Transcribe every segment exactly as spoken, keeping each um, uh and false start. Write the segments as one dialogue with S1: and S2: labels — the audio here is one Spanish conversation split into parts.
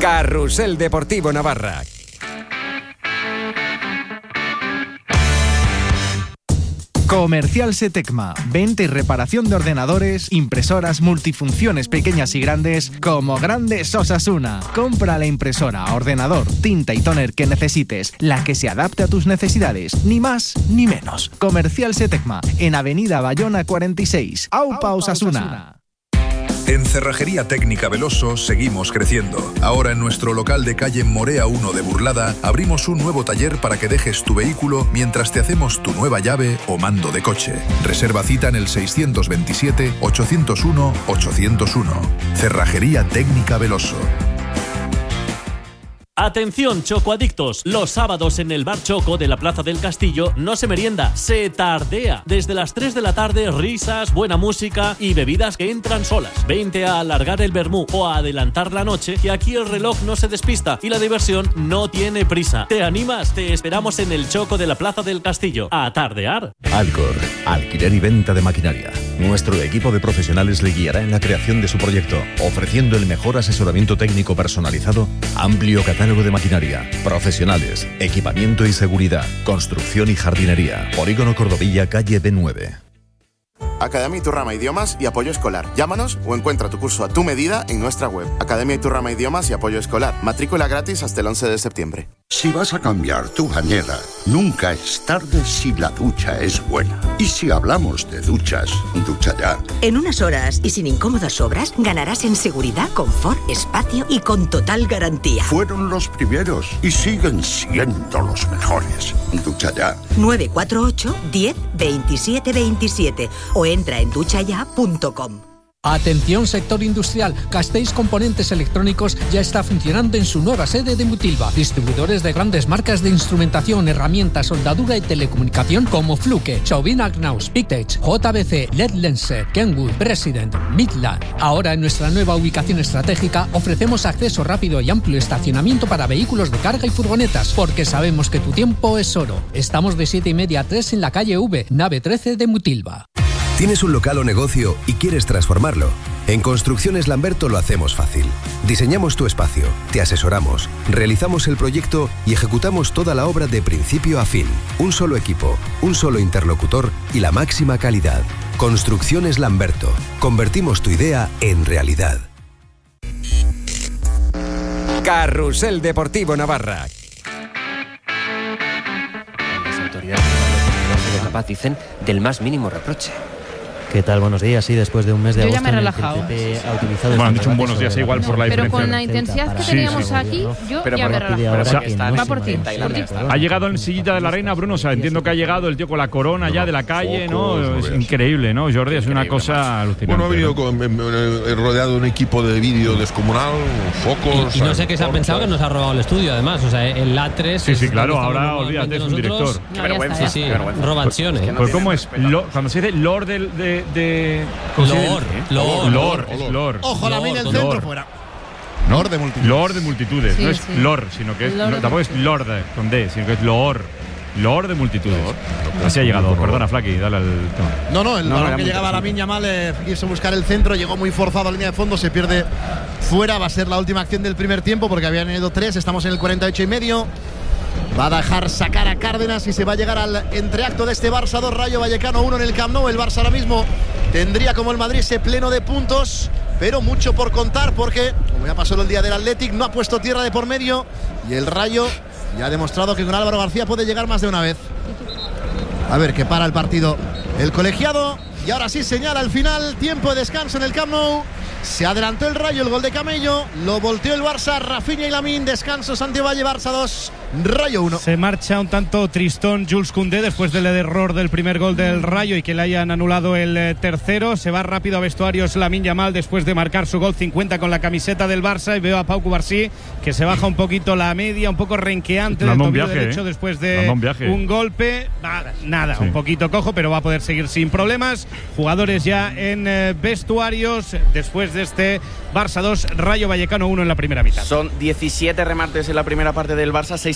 S1: Carrusel Deportivo Navarra.
S2: Comercial Setecma, venta y reparación de ordenadores, impresoras, multifunciones pequeñas y grandes, como Grandes Osasuna. Compra la impresora, ordenador, tinta y tóner que necesites, la que se adapte a tus necesidades, ni más ni menos. Comercial Setecma, en Avenida Bayona cuarenta y seis, Aupa Osasuna.
S3: En Cerrajería Técnica Veloso seguimos creciendo. Ahora en nuestro local de calle Morea uno de Burlada abrimos un nuevo taller para que dejes tu vehículo mientras te hacemos tu nueva llave o mando de coche. Reserva cita en el seiscientos veintisiete, ochocientos uno, ochocientos uno. Cerrajería Técnica Veloso.
S4: Atención, chocoadictos. Los sábados en el Bar Choco de la Plaza del Castillo no se merienda, se tardea. Desde las tres de la tarde, risas, buena música y bebidas que entran solas. Vente a alargar el vermú o a adelantar la noche, que aquí el reloj no se despista y la diversión no tiene prisa. ¿Te animas? Te esperamos en el Choco de la Plaza del Castillo. A tardear.
S5: Alcor, alquiler y venta de maquinaria. Nuestro equipo de profesionales le guiará en la creación de su proyecto, ofreciendo el mejor asesoramiento técnico personalizado, amplio catálogo de maquinaria, profesionales, equipamiento y seguridad, construcción y jardinería. Polígono Cordovilla, calle B nueve.
S6: Academia Iturrama Idiomas y Apoyo Escolar. Llámanos o encuentra tu curso a tu medida en nuestra web. Academia Iturrama Idiomas y Apoyo Escolar. Matrícula gratis hasta el once de septiembre.
S7: Si vas a cambiar tu bañera, nunca es tarde si la ducha es buena. Y si hablamos de duchas, ducha ya.
S8: En unas horas y sin incómodas obras, ganarás en seguridad, confort, espacio y con total garantía.
S7: Fueron los primeros y siguen siendo los mejores. Ducha ya.
S8: nueve cuatro ocho, diez, veintisiete veintisiete o entra en duchaya punto com.
S9: Atención sector industrial, Castells Componentes Electrónicos ya está funcionando en su nueva sede de Mutilva. Distribuidores de grandes marcas de instrumentación, herramientas, soldadura y telecomunicación como Fluke, Chauvin Agnaus, Pictech, J B C, L E D Lenser, Kenwood, President, Midland. Ahora en nuestra nueva ubicación estratégica ofrecemos acceso rápido y amplio estacionamiento para vehículos de carga y furgonetas, porque sabemos que tu tiempo es oro. Estamos de siete y media a tres en la calle V, nave trece de Mutilva.
S10: ¿Tienes un local o negocio y quieres transformarlo? En Construcciones Lamberto lo hacemos fácil. Diseñamos tu espacio, te asesoramos, realizamos el proyecto y ejecutamos toda la obra de principio a fin. Un solo equipo, un solo interlocutor y la máxima calidad. Construcciones Lamberto. Convertimos tu idea en realidad.
S1: Carrusel Deportivo Navarra.
S11: Las autoridades no han sido capaces, dicen, del más mínimo reproche.
S12: ¿Qué tal? Buenos días. Sí, después de un mes de
S13: Yo
S12: agosto
S13: ya me he
S12: en el que
S13: relajado.
S12: el P P ha utilizado...
S14: Bueno, han dicho un buenos días igual por la
S13: Pero
S14: diferencia.
S13: con la intensidad que teníamos sí, sí, aquí, yo
S14: pero
S13: ya me he relajado.
S14: está,
S13: Va por ti.
S14: Ha llegado en sillita de la reina, Bruno. O sea, entiendo que ha llegado el tío con la corona ya de la calle, ¿no? Es increíble, ¿no, Jordi? Es una cosa alucinante.
S15: Bueno, ha venido con, rodeado de un equipo de vídeo descomunal, focos...
S16: Y, y no sé qué se ha pensado que nos ha robado el estudio, además. O sea, el A tres...
S14: Sí, sí, claro. Ahora, olvídate, es un director.
S16: Qué vergüenza. Sí, sí, robaciones.
S14: Pues, ¿cómo es? Cuando se dice Lord de...
S16: Lord.
S14: Lord, Lord, es Lord.
S17: Ojo, la mina del centro fuera. Lord de multitudes.
S14: Lord de multitudes.
S17: Sí,
S14: no es
S17: sí.
S14: Lord, sino que es. No, tampoco es Lord con D, sino que es Lord. Lord de multitudes. Lord. Así ha llegado. Perdona, Flaky, dale al tema.
S17: No, no, el
S14: no,
S17: balón que llegaba a la Miña Mal, eh, quiso buscar el centro, llegó muy forzado a la línea de fondo, se pierde fuera. Va a ser la última acción del primer tiempo porque habían ido tres. Estamos en el cuarenta y ocho y medio. Va a dejar sacar a Cárdenas y se va a llegar al entreacto de este Barça dos, Rayo Vallecano uno en el Camp Nou. El Barça ahora mismo tendría como el Madrid ese pleno de puntos, pero mucho por contar porque, como ya pasó el día del Athletic, no ha puesto tierra de por medio y el Rayo ya ha demostrado que con Álvaro García puede llegar más de una vez. A ver que para el partido el colegiado y ahora sí señala al final, tiempo de descanso en el Camp Nou. Se adelantó el Rayo, el gol de Camello, lo volteó el Barça, Rafinha y Lamine, descanso Santiago Valle, Barça dos, Rayo uno.
S18: Se marcha un tanto tristón Jules Koundé después del error del primer gol del Rayo y que le hayan anulado el eh, tercero. Se va rápido a vestuarios Lamine Yamal después de marcar su gol cincuenta con la camiseta del Barça, y veo a Pau Cubarsí que se baja un poquito la media, un poco renqueante del tobillo
S14: viaje,
S18: derecho
S14: eh.
S18: después de un, un golpe. Va, nada, sí. Un poquito cojo, pero va a poder seguir sin problemas. Jugadores ya en eh, vestuarios después de este Barça dos, Rayo Vallecano uno en la primera mitad.
S19: Son diecisiete remates en la primera parte del Barça, seis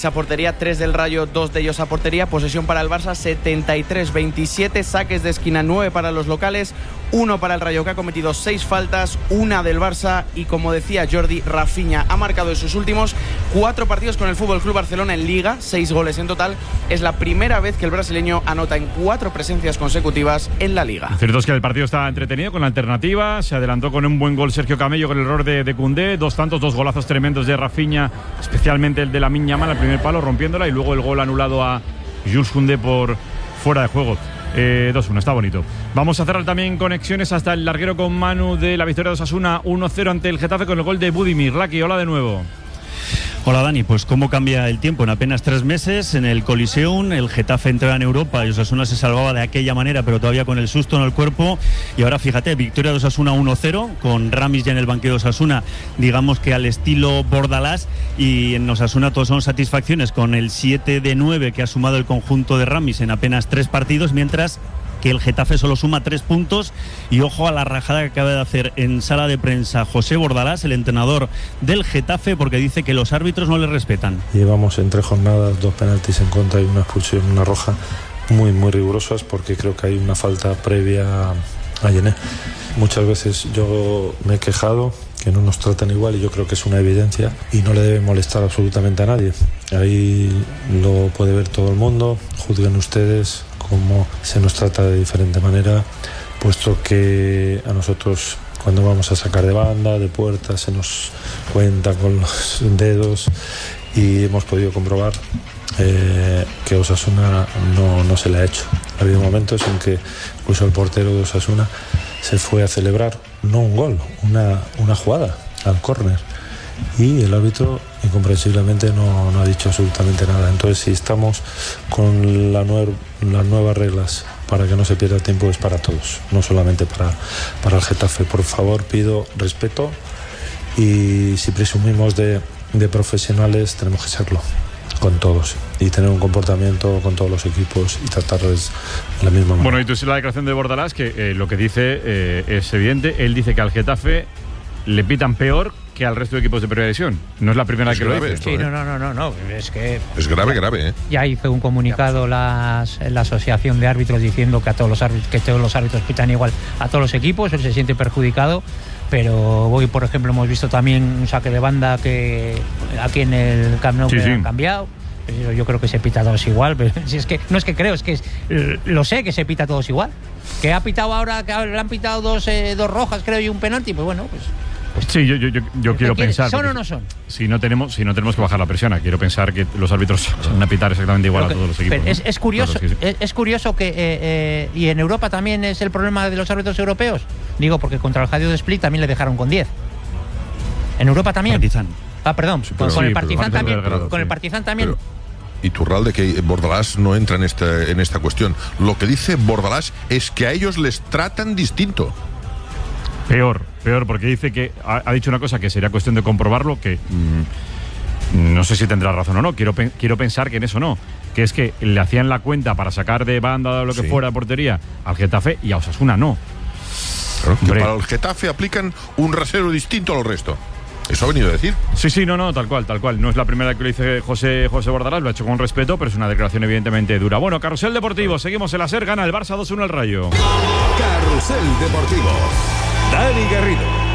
S19: a portería, tres del Rayo, dos de ellos a portería. Posesión para el Barça, setenta y tres veintisiete. Saques de esquina, nueve para los locales, uno para el Rayo, que ha cometido seis faltas, una del Barça. Y como decía Jordi, Rafinha ha marcado en sus últimos cuatro partidos con el F C Barcelona en Liga, seis goles en total. Es la primera vez que el brasileño anota en cuatro presencias consecutivas en la Liga.
S14: Lo cierto es que el partido está entretenido con la alternativa. Se adelantó con un buen gol Sergio Camello con el error de, de Koundé. Dos tantos, dos golazos tremendos de Rafinha, especialmente el de Lamine Yamal al primer palo, rompiéndola, y luego el gol anulado a Jules Koundé por fuera de juego. Eh, dos uno, está bonito. Vamos a cerrar también conexiones hasta el larguero con Manu de la victoria de Osasuna uno cero ante el Getafe con el gol de Budimir. Laki, hola de nuevo.
S20: Hola Dani, pues cómo cambia el tiempo. En apenas tres meses en el Coliseum el Getafe entraba en Europa y Osasuna se salvaba de aquella manera, pero todavía con el susto en el cuerpo. Y ahora fíjate, victoria de Osasuna uno cero, con Ramis ya en el banquillo de Osasuna, digamos que al estilo Bordalás. Y en Osasuna todos son satisfacciones con el siete de nueve que ha sumado el conjunto de Ramis en apenas tres partidos, mientras que el Getafe solo suma tres puntos. Y ojo a la rajada que acaba de hacer en sala de prensa José Bordalás, el entrenador del Getafe, porque dice que los árbitros no le respetan.
S21: Llevamos en tres jornadas dos penaltis en contra y una expulsión, una roja, muy muy rigurosas, porque creo que hay una falta previa a Yené. Muchas veces yo me he quejado que no nos tratan igual, y yo creo que es una evidencia y no le debe molestar absolutamente a nadie. Ahí lo puede ver todo el mundo, juzguen ustedes cómo se nos trata de diferente manera, puesto que a nosotros cuando vamos a sacar de banda, de puerta, se nos cuenta con los dedos, y hemos podido comprobar eh, que Osasuna no, no se le ha hecho. Ha habido momentos en que incluso el portero de Osasuna se fue a celebrar, no un gol, una, una jugada al córner, y el árbitro incomprensiblemente no, no ha dicho absolutamente nada. Entonces, si estamos con la nuer, las nuevas reglas para que no se pierda tiempo, es para todos, no solamente para, para el Getafe. Por favor, pido respeto, y si presumimos de, de profesionales, tenemos que serlo con todos y tener un comportamiento con todos los equipos y tratarles de la misma manera.
S14: Bueno, y tú sí, la declaración de Bordalás, que eh, lo que dice eh, es evidente. Él dice que al Getafe le pitan peor que al resto de equipos de primera división. No es la primera vez que lo dice.
S22: Esto, sí, ¿eh? no, no, no, no, no, es que...
S15: Es grave, grave, ¿eh?
S22: Ya hizo un comunicado las, la asociación de árbitros diciendo que a todos los árbitros, que todos los árbitros pitan igual a todos los equipos, él se siente perjudicado, pero hoy, por ejemplo, hemos visto también un saque de banda que aquí en el Camp Nou sí, sí. han cambiado. Yo creo que se pita a todos igual, pero si es que no es que creo, es que es, lo sé que se pita a todos igual. Que ha pitado ahora, que le han pitado dos, eh, dos rojas, creo, y un penalti, pues bueno, pues...
S14: Pues sí, yo, yo, yo, yo quiero pensar.
S22: ¿Son o no son?
S14: Si no tenemos, si no tenemos que bajar la presión, quiero pensar que los árbitros van a pitar exactamente igual que, a todos los equipos.
S22: ¿no? Es, es curioso,
S14: claro, sí, sí.
S22: Es, es curioso que eh, eh, y en Europa también es el problema de los árbitros europeos. Digo, porque contra el Hajduk Split también le dejaron con diez. En Europa también.
S20: Partizan.
S22: Ah, perdón. Sí, con, sí, el Partizan también. Grado, con sí. el Partizan también.
S15: Pero, y Turralde, que Bordalás no entra en esta, en esta cuestión. Lo que dice Bordalás es que a ellos les tratan distinto.
S14: Peor, peor, porque dice que ha, ha dicho una cosa que sería cuestión de comprobarlo, que mmm, no sé si tendrá razón o no, quiero, pe quiero pensar que en eso no, que es que le hacían la cuenta para sacar de banda o lo que sí. fuera de portería al Getafe y a Osasuna no.
S15: Claro, que para el Getafe aplican un rasero distinto al resto. ¿Eso ha venido a decir?
S14: Sí, sí, no, no, tal cual, tal cual. No es la primera que lo dice José, José Bordalás, lo ha hecho con respeto, pero es una declaración evidentemente dura. Bueno, Carrusel Deportivo, seguimos en la SER, gana el Barça dos uno al Rayo.
S1: Carrusel Deportivo. Dani Garrido.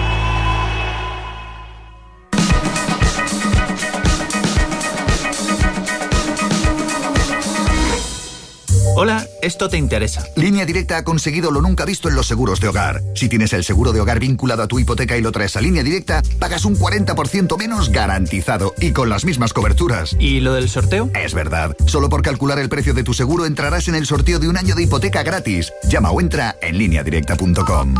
S23: Hola, esto te interesa.
S24: Línea Directa ha conseguido lo nunca visto en los seguros de hogar. Si tienes el seguro de hogar vinculado a tu hipoteca y lo traes a Línea Directa, pagas un cuarenta por ciento menos garantizado y con las mismas coberturas.
S23: ¿Y lo del sorteo?
S24: Es verdad. Solo por calcular el precio de tu seguro entrarás en el sorteo de un año de hipoteca gratis. Llama o entra en línea directa punto com.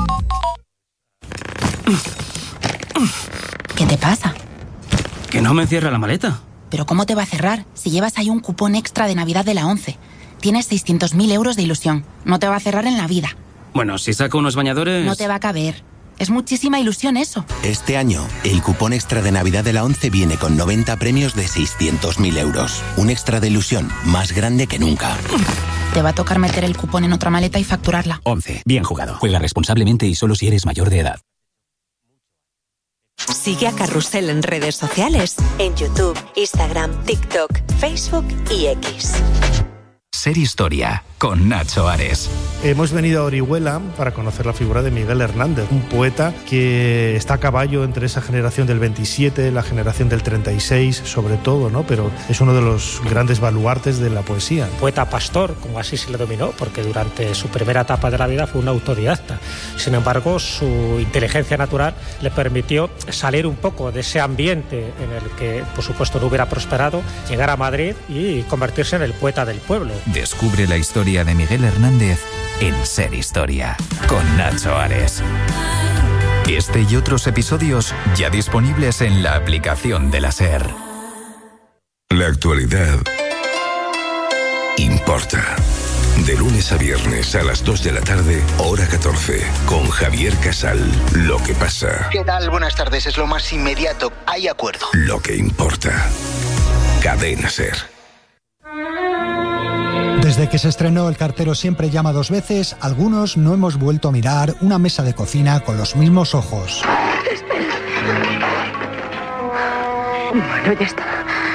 S25: ¿Qué te pasa?
S23: Que no me cierra la maleta.
S25: ¿Pero cómo te va a cerrar si llevas ahí un cupón extra de Navidad de la ONCE? Tienes seiscientos mil euros de ilusión. No te va a cerrar en la vida.
S23: Bueno, si saco unos bañadores...
S25: No te va a caber. Es muchísima ilusión eso.
S26: Este año, el cupón extra de Navidad de la ONCE viene con noventa premios de seiscientos mil euros. Un extra de ilusión más grande que nunca.
S25: Te va a tocar meter el cupón en otra maleta y facturarla.
S23: ONCE. Bien jugado. Juega responsablemente y solo si eres mayor de edad.
S8: Sigue a Carrusel en redes sociales, en YouTube, Instagram, TikTok, Facebook y X.
S2: Ser Historia, con Nacho Ares.
S3: Hemos venido a Orihuela para conocer la figura de Miguel Hernández, un poeta que está a caballo entre esa generación del veintisiete, la generación del treinta y seis, sobre todo, ¿no? Pero es uno de los grandes baluartes de la poesía.
S4: Poeta pastor, como así se le dominó, porque durante su primera etapa de la vida fue un autodidacta. Sin embargo, su inteligencia natural le permitió salir un poco de ese ambiente en el que, por supuesto, no hubiera prosperado, llegar a Madrid y convertirse en el poeta del pueblo.
S2: Descubre la historia de Miguel Hernández en Ser Historia, con Nacho Ares. Este y otros episodios ya disponibles en la aplicación de la SER.
S5: La actualidad importa. De lunes a viernes a las dos de la tarde, hora catorce, con Javier Casal. Lo que pasa.
S6: ¿Qué tal? Buenas tardes. Es lo más inmediato. Hay acuerdo.
S5: Lo que importa. Cadena SER.
S7: Desde que se estrenó El cartero siempre llama dos veces, algunos no hemos vuelto a mirar una mesa de cocina con los mismos ojos.
S27: Espera. Bueno, ya está.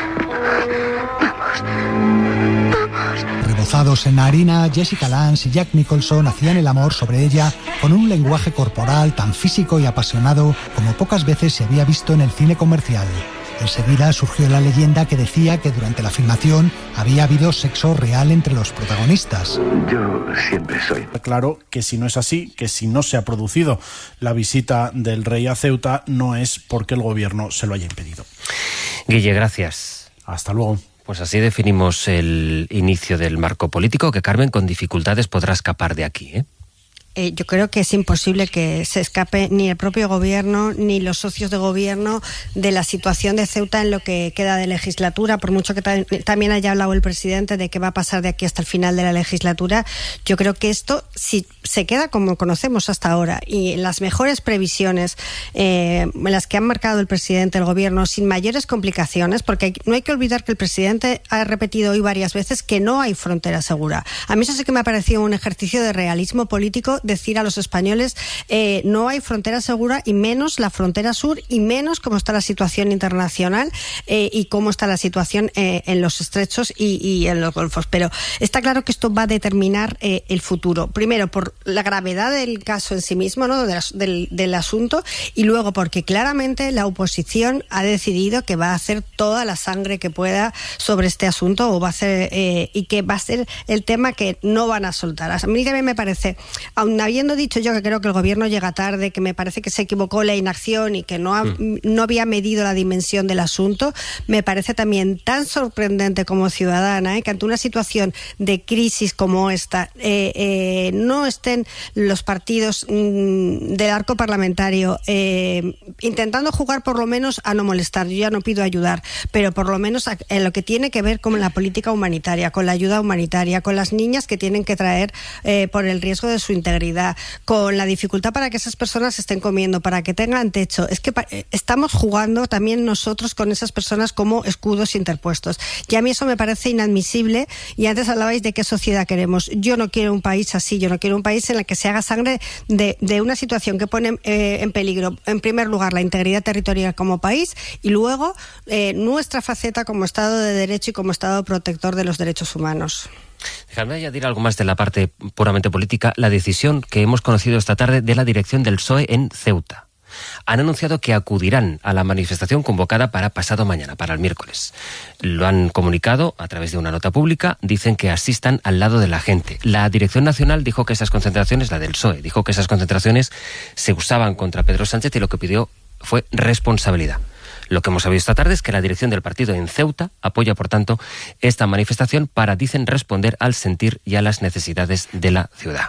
S27: Vamos. Vamos.
S7: Rebozados en harina, Jessica Lange y Jack Nicholson hacían el amor sobre ella con un lenguaje corporal tan físico y apasionado como pocas veces se había visto en el cine comercial. Enseguida surgió la leyenda que decía que durante la filmación había habido sexo real entre los protagonistas.
S6: Yo siempre soy.
S28: Claro que si no es así, que si no se ha producido la visita del rey a Ceuta, no es porque el gobierno se lo haya impedido.
S11: Guille, gracias.
S28: Hasta luego.
S11: Pues así definimos el inicio del marco político, que Carmen con dificultades podrá escapar de aquí, ¿eh?
S29: Eh, yo creo que es imposible que se escape ni el propio gobierno ni los socios de gobierno de la situación de Ceuta en lo que queda de legislatura, por mucho que ta- también haya hablado el presidente de qué va a pasar de aquí hasta el final de la legislatura. Yo creo que esto, si se queda como conocemos hasta ahora y las mejores previsiones eh, en las que han marcado el presidente, el gobierno, sin mayores complicaciones, porque hay, no hay que olvidar que el presidente ha repetido hoy varias veces que no hay frontera segura. A mí eso sí que me ha parecido un ejercicio de realismo político, decir a los españoles eh, no hay frontera segura, y menos la frontera sur, y menos cómo está la situación internacional eh, y cómo está la situación eh, en los estrechos y, y en los golfos. Pero está claro que esto va a determinar eh, el futuro. Primero, por la gravedad del caso en sí mismo, ¿no? del, del, del asunto, y luego porque claramente la oposición ha decidido que va a hacer toda la sangre que pueda sobre este asunto, o va a hacer eh, y que va a ser el tema que no van a soltar. A mí también me parece, aun habiendo dicho yo que creo que el gobierno llega tarde, que me parece que se equivocó la inacción y que no, ha, mm. no había medido la dimensión del asunto, me parece también tan sorprendente como ciudadana, ¿eh? que ante una situación de crisis como esta eh, eh, no estén los partidos mm, del arco parlamentario eh, intentando jugar por lo menos a no molestar. Yo ya no pido ayudar, pero por lo menos a, en lo que tiene que ver con la política humanitaria, con la ayuda humanitaria, con las niñas que tienen que traer eh, por el riesgo de su integridad, con la dificultad para que esas personas estén comiendo, para que tengan techo. Es que estamos jugando también nosotros con esas personas como escudos interpuestos. Y a mí eso me parece inadmisible. Y antes hablabais de qué sociedad queremos. Yo no quiero un país así. Yo no quiero un país en el que se haga sangre de, de una situación que pone eh, en peligro, en primer lugar, la integridad territorial como país, y luego eh, nuestra faceta como Estado de Derecho y como Estado protector de los derechos humanos.
S11: Déjame añadir algo más de la parte puramente política. La decisión que hemos conocido esta tarde de la dirección del P S O E en Ceuta. Han anunciado que acudirán a la manifestación convocada para pasado mañana, para el miércoles. Lo han comunicado a través de una nota pública. Dicen que asistan al lado de la gente. La Dirección Nacional dijo que esas concentraciones, la del P S O E, dijo que esas concentraciones se usaban contra Pedro Sánchez y lo que pidió fue responsabilidad. Lo que hemos sabido esta tarde es que la dirección del partido en Ceuta apoya, por tanto, esta manifestación para, dicen, responder al sentir y a las necesidades de la ciudad.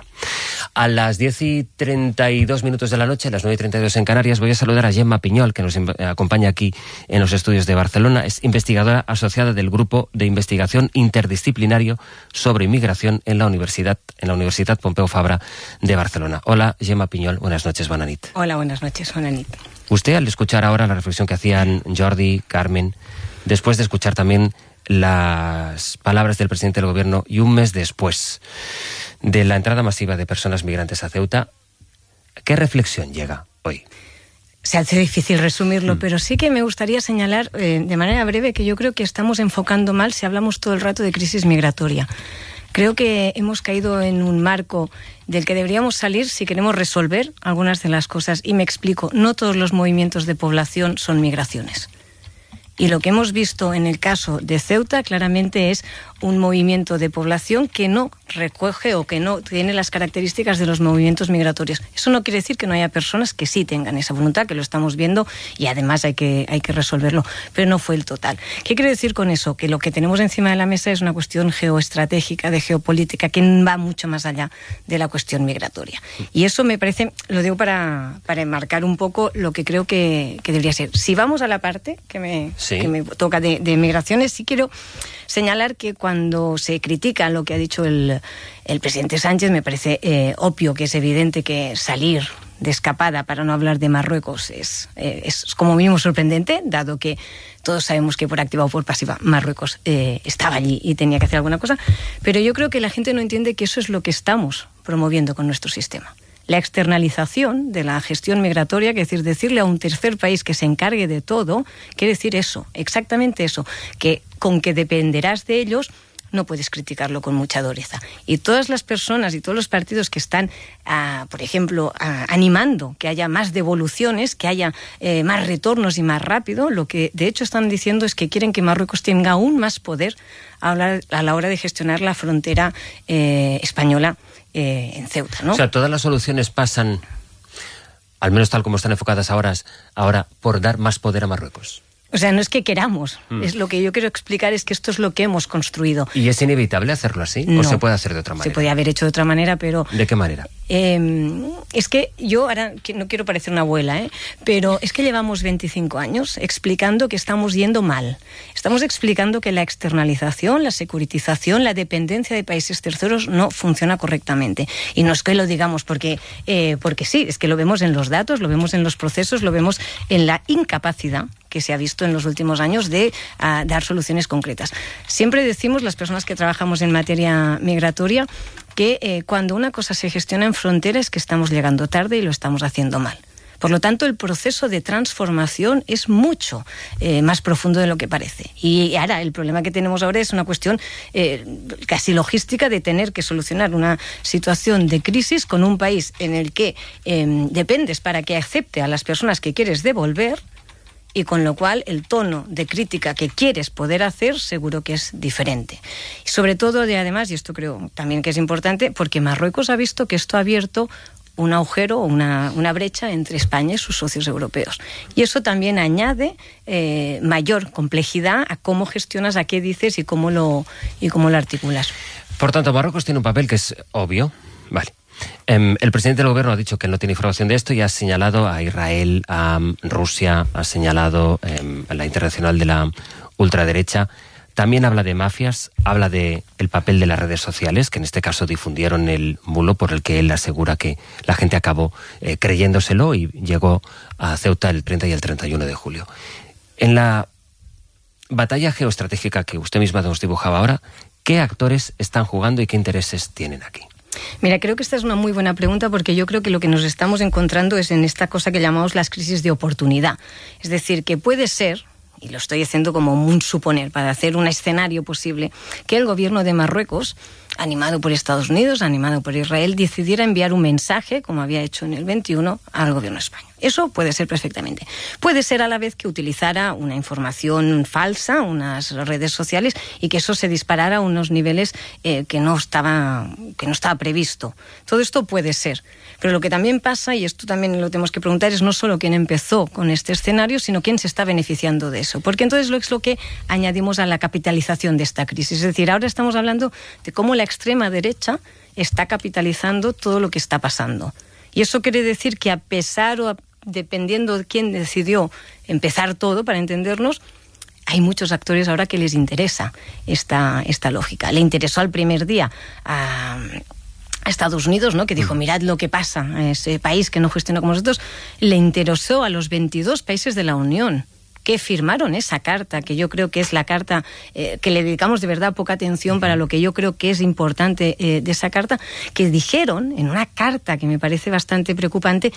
S11: A las diez y treinta y dos minutos de la noche, a las nueve y treinta y dos en Canarias, voy a saludar a Gemma Piñol, que nos acompaña aquí en los estudios de Barcelona. Es investigadora asociada del Grupo de Investigación Interdisciplinario sobre Inmigración en la Universidad, en la Universidad Pompeu Fabra de Barcelona. Hola, Gemma Piñol, buenas noches, bona nit.
S30: Hola, buenas noches, bona nit.
S11: Usted, al escuchar ahora la reflexión que hacían Jordi, Carmen, después de escuchar también las palabras del presidente del gobierno y un mes después de la entrada masiva de personas migrantes a Ceuta, ¿qué reflexión llega hoy?
S9: Se hace difícil resumirlo,
S11: Mm.
S9: pero sí que me gustaría señalar eh, de manera breve que yo creo que estamos enfocando mal si hablamos todo el rato de crisis migratoria. Creo que hemos caído en un marco del que deberíamos salir si queremos resolver algunas de las cosas. Y me explico, no todos los movimientos de población son migraciones. Y lo que hemos visto en el caso de Ceuta claramente es un movimiento de población que no recoge o que no tiene las características de los movimientos migratorios. Eso no quiere decir que no haya personas que sí tengan esa voluntad, que lo estamos viendo y además hay que, hay que resolverlo, pero no fue el total. ¿Qué quiero decir con eso? Que lo que tenemos encima de la mesa es una cuestión geoestratégica, de geopolítica, que va mucho más allá de la cuestión migratoria. Y eso me parece, lo digo para, para enmarcar un poco lo que creo que, que debería ser. Si vamos a la parte que me,
S11: Sí.
S9: que me toca de, de migraciones, sí quiero señalar que cuando se critica lo que ha dicho el, el presidente Sánchez, me parece eh, obvio que es evidente que salir de escapada para no hablar de Marruecos es, eh, es como mínimo sorprendente, dado que todos sabemos que por activa o por pasiva Marruecos eh, estaba allí y tenía que hacer alguna cosa, pero yo creo que la gente no entiende que eso es lo que estamos promoviendo con nuestro sistema. La externalización de la gestión migratoria, que es decir, decirle a un tercer país que se encargue de todo, quiere decir eso, exactamente eso, que con que dependerás de ellos no puedes criticarlo con mucha dureza. Y todas las personas y todos los partidos que están, uh, por ejemplo, uh, animando que haya más devoluciones, que haya eh, más retornos y más rápido, lo que de hecho están diciendo es que quieren que Marruecos tenga aún más poder a la, a la hora de gestionar la frontera eh, española eh, en Ceuta, ¿no?
S11: O sea, todas las soluciones pasan, al menos tal como están enfocadas ahora, ahora por dar más poder a Marruecos.
S9: O sea, no es que queramos,
S11: Mm.
S9: es lo que yo quiero explicar es que esto es lo que hemos construido.
S11: ¿Y es inevitable hacerlo así?
S9: No.
S11: ¿O se puede hacer de otra manera?
S9: Se podía haber hecho de otra manera, pero...
S11: ¿De qué manera?
S9: Eh, es que yo ahora que no quiero parecer una abuela, ¿eh? pero es que llevamos veinticinco años explicando que estamos yendo mal. Estamos explicando que la externalización, la securitización, la dependencia de países terceros no funciona correctamente. Y no es que lo digamos porque, eh, porque sí, es que lo vemos en los datos, lo vemos en los procesos, lo vemos en la incapacidad que se ha visto en los últimos años de uh, dar soluciones concretas. Siempre decimos, las personas que trabajamos en materia migratoria, que eh, cuando una cosa se gestiona en frontera es que estamos llegando tarde y lo estamos haciendo mal. Por lo tanto, el proceso de transformación es mucho eh, más profundo de lo que parece. Y ahora, el problema que tenemos ahora es una cuestión eh, casi logística de tener que solucionar una situación de crisis con un país en el que eh, dependes para que acepte a las personas que quieres devolver, y con lo cual el tono de crítica que quieres poder hacer seguro que es diferente. Y sobre todo, de, además, y esto creo también que es importante, porque Marruecos ha visto que esto ha abierto un agujero o una, una brecha entre España y sus socios europeos. Y eso también añade eh, mayor complejidad a cómo gestionas, a qué dices y cómo lo, y cómo lo articulas.
S11: Por tanto, Marruecos tiene un papel que es obvio. Vale. Um, el presidente del gobierno ha dicho que no tiene información de esto y ha señalado a Israel, a um, Rusia, ha señalado um, a la internacional de la ultraderecha. También habla de mafias, habla de el papel de las redes sociales, que en este caso difundieron el bulo por el que él asegura que la gente acabó eh, creyéndoselo y llegó a Ceuta el treinta y el treinta y uno de julio. En la batalla geoestratégica que usted misma nos dibujaba ahora, ¿qué actores están jugando y qué intereses tienen aquí?
S9: Mira, creo que esta es una muy buena pregunta porque yo creo que lo que nos estamos encontrando es en esta cosa que llamamos las crisis de oportunidad. Es decir, que puede ser, y lo estoy haciendo como un suponer para hacer un escenario posible, que el gobierno de Marruecos, animado por Estados Unidos, animado por Israel, decidiera enviar un mensaje, como había hecho en el veintiuno, al gobierno de España. Eso puede ser perfectamente. Puede ser a la vez que utilizara una información falsa, unas redes sociales, y que eso se disparara a unos niveles eh, que no estaba, que no estaba previsto. Todo esto puede ser. Pero lo que también pasa, y esto también lo tenemos que preguntar, es no solo quién empezó con este escenario, sino quién se está beneficiando de eso. Porque entonces lo es lo que añadimos a la capitalización de esta crisis. Es decir, ahora estamos hablando de cómo la extrema derecha está capitalizando todo lo que está pasando. Y eso quiere decir que a pesar o a, dependiendo de quién decidió empezar todo, para entendernos, hay muchos actores ahora que les interesa esta, esta lógica. Le interesó al primer día a, a Estados Unidos, ¿no? Que dijo, mirad lo que pasa a ese país que no gestiona como nosotros. Le interesó a los veintidós países de la Unión que firmaron esa carta, que yo creo que es la carta eh, que le dedicamos de verdad poca atención para lo que yo creo que es importante eh, de esa carta, que dijeron en una carta que me parece bastante preocupante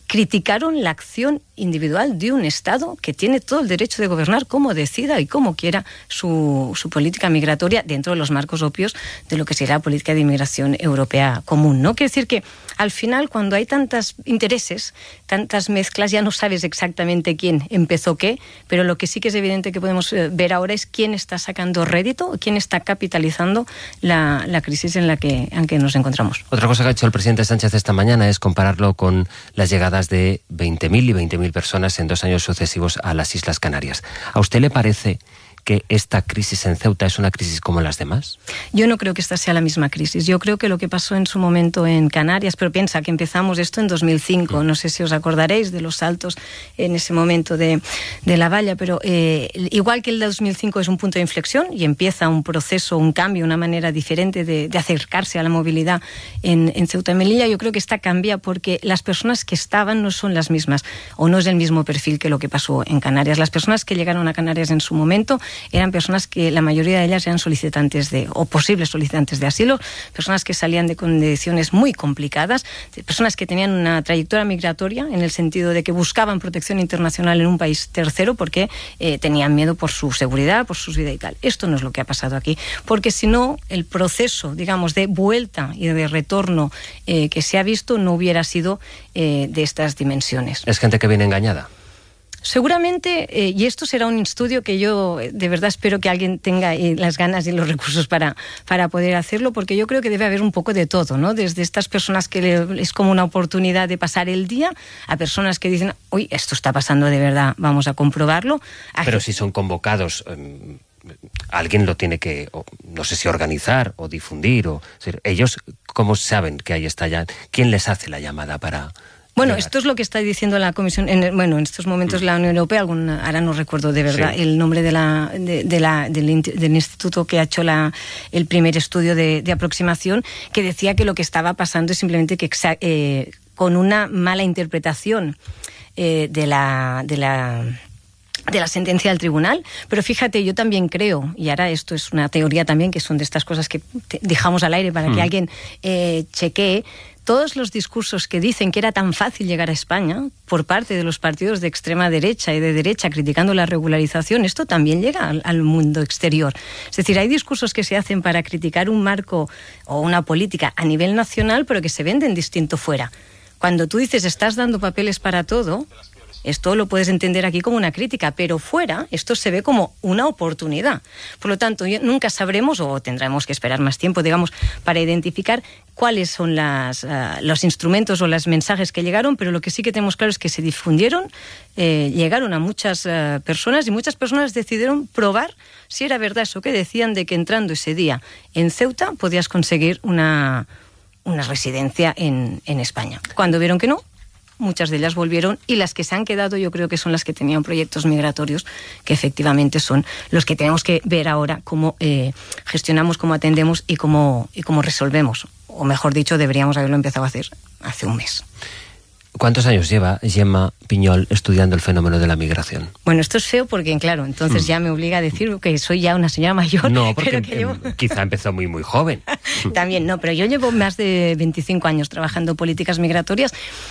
S9: criticaron la acción individual de un Estado que tiene todo el derecho de gobernar como decida y como quiera su, su política migratoria dentro de los marcos obvios de lo que será la política de inmigración europea común, ¿no? Quiere decir que al final, cuando hay tantos intereses, tantas mezclas, ya no sabes exactamente quién empezó qué, pero lo que sí que es evidente que podemos ver ahora es quién está sacando rédito, quién está capitalizando la, la crisis en la que, en que nos encontramos.
S11: Otra cosa que ha hecho el presidente Sánchez esta mañana es compararlo con las llegadas de veinte mil y veinte mil personas en dos años sucesivos a las Islas Canarias. ¿A usted le parece que esta crisis en Ceuta es una crisis como las demás?
S9: Yo no creo que esta sea la misma crisis. Yo creo que lo que pasó en su momento en Canarias, pero piensa que empezamos esto en dos mil cinco, no sé si os acordaréis de los saltos en ese momento de, de la valla, pero eh, igual que el de dos mil cinco es un punto de inflexión y empieza un proceso, un cambio, una manera diferente de, de acercarse a la movilidad en, en Ceuta y Melilla, yo creo que esta cambia porque las personas que estaban no son las mismas o no es el mismo perfil que lo que pasó en Canarias. Las personas que llegaron a Canarias en su momento eran personas que la mayoría de ellas eran solicitantes de, o posibles solicitantes de asilo, personas que salían de condiciones muy complicadas, personas que tenían una trayectoria migratoria en el sentido de que buscaban protección internacional en un país tercero porque eh, tenían miedo por su seguridad, por su vida y tal. Esto no es lo que ha pasado aquí, porque si no, el proceso, digamos, de vuelta y de retorno eh, que se ha visto no hubiera sido eh, de estas dimensiones.
S11: ¿Es gente que viene engañada?
S9: Seguramente, eh, y esto será un estudio que yo de verdad espero que alguien tenga eh, las ganas y los recursos para, para poder hacerlo, porque yo creo que debe haber un poco de todo, ¿no? Desde estas personas que le, es como una oportunidad de pasar el día, a personas que dicen, uy, esto está pasando de verdad, vamos a comprobarlo. A
S11: Pero si son convocados, eh, alguien lo tiene que, o, no sé si organizar o difundir, o, o sea, ellos, ¿cómo saben que ahí está ya? ¿Quién les hace la llamada para...?
S9: Bueno, esto es lo que está diciendo la Comisión, en, bueno, en estos momentos la Unión Europea, algún, ahora no recuerdo de verdad sí. el nombre de la, de, de la, del, del instituto que ha hecho la, el primer estudio de, de aproximación, que decía que lo que estaba pasando es simplemente que eh, con una mala interpretación eh, de la... De la de la sentencia del tribunal, pero fíjate, yo también creo, y ahora esto es una teoría también, que son de estas cosas que dejamos al aire para mm. que alguien eh, chequee, todos los discursos que dicen que era tan fácil llegar a España por parte de los partidos de extrema derecha y de derecha criticando la regularización, esto también llega al, al mundo exterior. Es decir, hay discursos que se hacen para criticar un marco o una política a nivel nacional, pero que se venden distinto fuera. Cuando tú dices estás dando papeles para todo, esto lo puedes entender aquí como una crítica, pero fuera esto se ve como una oportunidad. Por lo tanto, nunca sabremos, o tendremos que esperar más tiempo, digamos, para identificar cuáles son las, uh, los instrumentos o los mensajes que llegaron, pero lo que sí que tenemos claro es que se difundieron, eh, llegaron a muchas uh, personas y muchas personas decidieron probar si era verdad eso que decían de que entrando ese día en Ceuta podías conseguir una, una residencia en, en España. Cuando vieron que no, muchas de ellas volvieron, y las que se han quedado yo creo que son las que tenían proyectos migratorios, que efectivamente son los que tenemos que ver ahora cómo eh, gestionamos, cómo atendemos y cómo, y cómo resolvemos. O mejor dicho, deberíamos haberlo empezado a hacer hace un mes.
S11: ¿Cuántos años lleva Gemma Piñol estudiando el fenómeno de la migración?
S9: Bueno, esto es feo porque, claro, entonces mm. ya me obliga a decir que soy ya una señora mayor.
S11: No, porque
S9: pero que llevo...
S11: quizá empezó muy, muy joven.
S9: También, no, pero yo llevo más de veinticinco años trabajando políticas migratorias,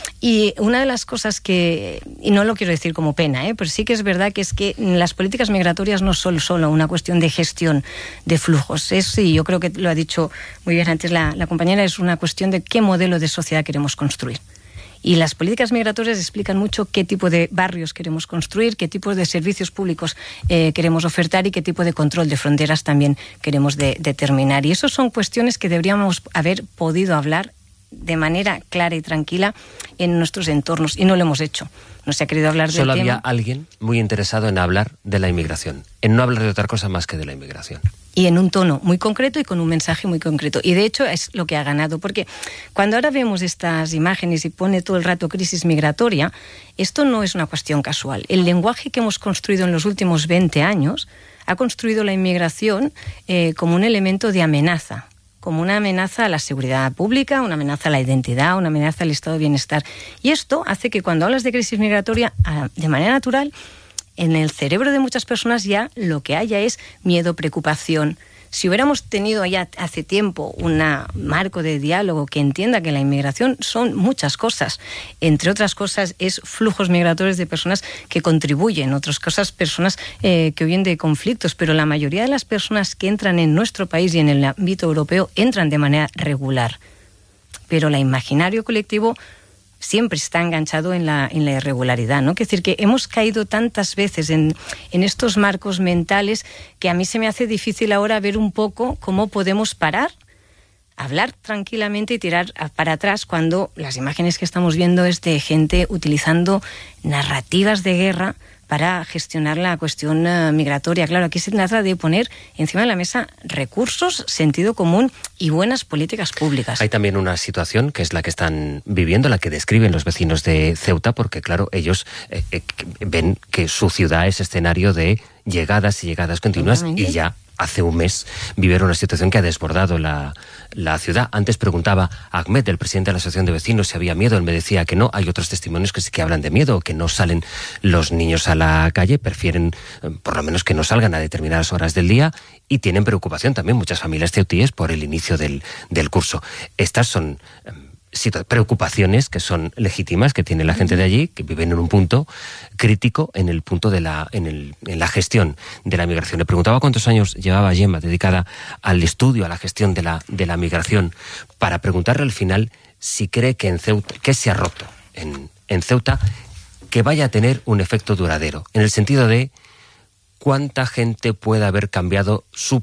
S9: y una de las cosas que, y no lo quiero decir como pena, ¿eh? pero sí que es verdad que es que las políticas migratorias no son solo una cuestión de gestión de flujos. Es, y yo creo que lo ha dicho muy bien antes la, la compañera, es una cuestión de qué modelo de sociedad queremos construir. Y las políticas migratorias explican mucho qué tipo de barrios queremos construir, qué tipos de servicios públicos eh, queremos ofertar y qué tipo de control de fronteras también queremos de, determinar. Y eso son cuestiones que deberíamos haber podido hablar de manera clara y tranquila en nuestros entornos, y no lo hemos hecho. No se ha querido hablar del tema.
S11: Solo había alguien muy interesado en hablar de la inmigración, en no hablar de otra cosa más que de la inmigración.
S9: Y en un tono muy concreto y con un mensaje muy concreto. Y de hecho es lo que ha ganado, porque cuando ahora vemos estas imágenes y pone todo el rato crisis migratoria, esto no es una cuestión casual. El lenguaje que hemos construido en los últimos veinte años ha construido la inmigración eh, como un elemento de amenaza, como una amenaza a la seguridad pública, una amenaza a la identidad, una amenaza al estado de bienestar. Y esto hace que cuando hablas de crisis migratoria, de manera natural, en el cerebro de muchas personas ya lo que haya es miedo, preocupación, Si hubiéramos tenido ya hace tiempo un marco de diálogo que entienda que la inmigración son muchas cosas, entre otras cosas es flujos migratorios de personas que contribuyen, otras cosas personas eh, que huyen de conflictos, pero la mayoría de las personas que entran en nuestro país y en el ámbito europeo entran de manera regular. Pero el imaginario colectivo siempre está enganchado en la, en la irregularidad, ¿no? Es decir, que hemos caído tantas veces en, en estos marcos mentales que a mí se me hace difícil ahora ver un poco cómo podemos parar, hablar tranquilamente y tirar para atrás cuando las imágenes que estamos viendo es de gente utilizando narrativas de guerra para gestionar la cuestión uh, migratoria. Claro, aquí se trata de poner encima de la mesa recursos, sentido común y buenas políticas públicas.
S11: Hay también una situación que es la que están viviendo, la que describen los vecinos de Ceuta, porque claro, ellos eh, eh, ven que su ciudad es escenario de llegadas y llegadas continuas y ya hace un mes vivieron una situación que ha desbordado la, la ciudad. Antes preguntaba a Ahmed, el presidente de la Asociación de Vecinos, si había miedo. Él me decía que no. Hay otros testimonios que sí que hablan de miedo, que no salen los niños a la calle, prefieren por lo menos que no salgan a determinadas horas del día y tienen preocupación también muchas familias ceutíes por el inicio del, del curso. Estas son preocupaciones que son legítimas, que tiene la gente de allí, que viven en un punto crítico, en el punto de la, en, el, en la gestión de la migración. Le preguntaba cuántos años llevaba Gemma dedicada al estudio, a la gestión de la, de la migración, para preguntarle al final si cree que en Ceuta, que se ha roto en, en Ceuta, que vaya a tener un efecto duradero, en el sentido de cuánta gente puede haber cambiado su